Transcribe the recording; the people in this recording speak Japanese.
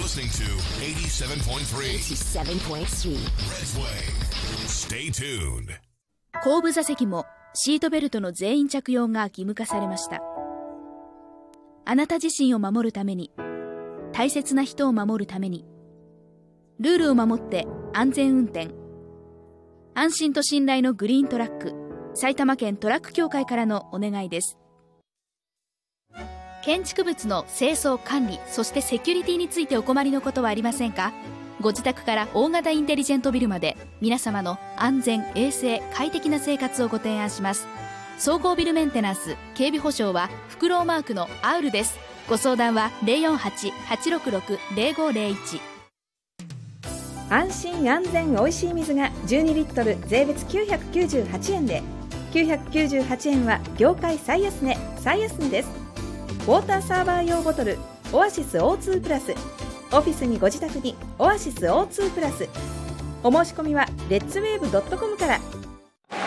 listening to 87.3 Redway. Stay tuned. 後部座席もシートベルトの全員着用が義務化されました。あなた自身を守るために、大切な人を守るために、ルールを守って安全運転。安心と信頼のグリーントラック、埼玉県トラック協会からのお願いです。建築物の清掃管理、そしてセキュリティについてお困りのことはありませんか？ご自宅から大型インテリジェントビルまで、皆様の安全・衛生・快適な生活をご提案します。総合ビルメンテナンス、警備保証はフクロウマークのアウルです。ご相談は 048-866-0501。 安心安全おいしい水が12リットル税別998円で、998円は業界最安値です。ウォーターサーバー用ボトルオアシス O2 プラス、オフィスにご自宅にオアシス O2 プラス。お申し込みはレッツウェーブ.comから。